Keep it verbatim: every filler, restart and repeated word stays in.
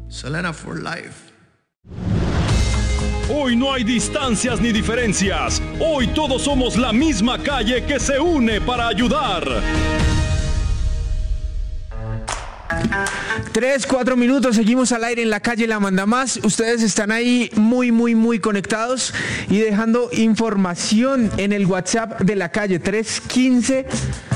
Selena for life. Hoy no hay distancias ni diferencias. Hoy todos somos la misma calle que se une para ayudar. Tres, cuatro minutos, seguimos al aire en La Calle La Manda Más. Ustedes están ahí muy, muy, muy conectados y dejando información en el WhatsApp de La Calle, tres uno cinco